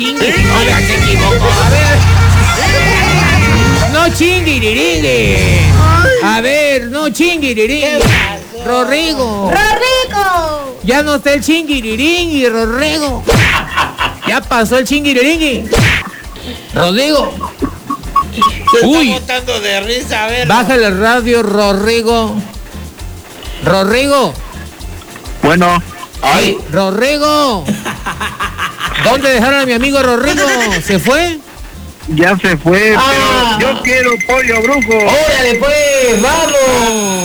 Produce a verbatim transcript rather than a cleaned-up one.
Oiga, se equivocó. A ver. No chinguiriringue. A ver, no chinguiriringue. Rodrigo. ¡Rodrigo! Ya no está el chinguiriringue, Rodrigo. Ya pasó el chinguiriringue. Rodrigo. Se Uy. está botando de risa, a ver. Bájale el radio, Rodrigo. Rodrigo. Bueno. Ay, Rodrigo. ¿Dónde dejaron a mi amigo Rodrigo? ¿Se fue? Ya se fue, Ah. pero yo quiero pollo brujo. ¡Órale, pues! ¡Vamos!